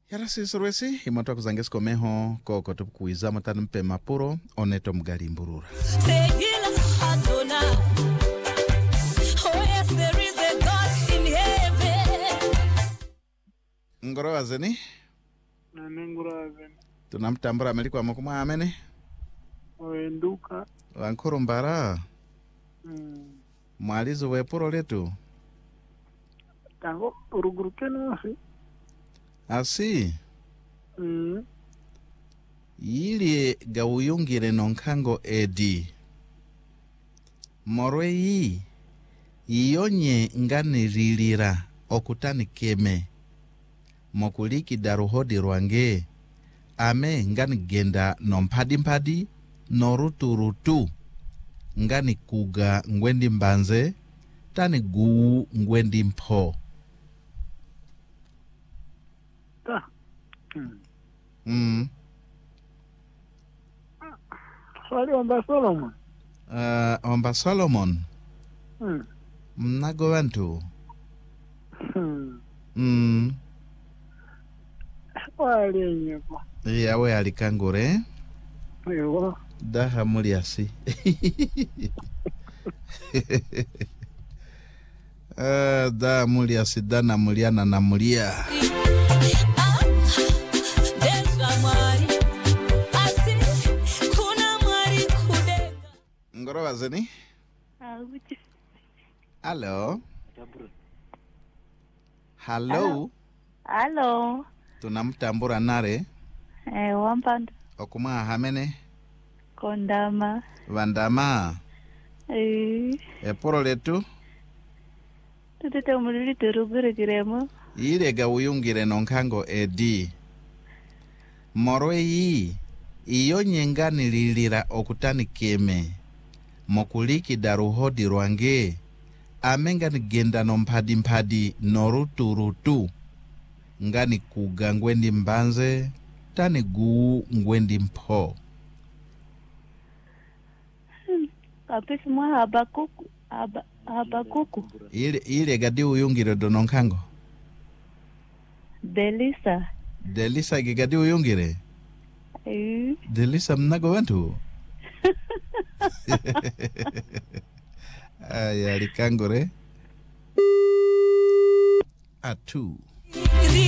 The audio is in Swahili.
Yara sisurwesi himoto kuzangesko meho koko tupukuiza matanu mpe mapuro oneto mgali mburura. Ngoro wazeni? Ngoro wazeni. Tunamtambura melikwa mokuma amene? Oenduka. Wankuru mbara? Mwalizo wepuro letu? Tango urugurukeni wasi. Asi? Yili gauyungire nonkango edi. Morwe yi. Iyonye ngani rilira okutani keme. Mokuliki daruhodi rwange. Ame ngani genda nompadi norutu. Ngani kuga ngwendi mbanze. Tani guu ngwendi mpo. Swali omba Solomon. Omba Solomon. Mnago wantu. Wali nyeko. Yawe alikangure. Ewa. Daha muliasi. Da muliasi dana muliana na mulia. Ngoro wazeni? Hello. Hello. Hello. Tunamtambura nare? Wampanda. Okuma hamene? Kondama. Vandama. Eporo letu? Tutete umulili turugure giremo. Ile gauyungire nonkango edi. Morwe yi. Iyo nyengani lilira okutani keme. Mokuliki daruhodi rwange. Amenga ngenda nompadi norutu. Ngani kuga ngwendi mbanze. Tani guu ngwendi mpo. Kapisi mwa habakuku. Ile gadi uyungire dononkango. Delisa gigadi uyungire. Delisa mnago wantu. Ay, alikangore. Atu.